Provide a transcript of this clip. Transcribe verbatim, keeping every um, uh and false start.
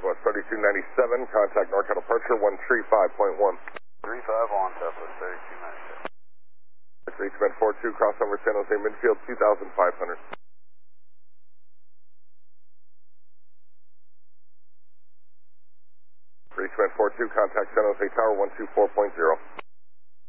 Southwest thirty-two ninety-seven, contact NorCal departure one three five point one. three five on Southwest thirty-two ninety-seven. Reach Command four two, crossover San Jose Midfield two thousand five hundred. Reach Command four two, contact San Jose Tower one two four point zero.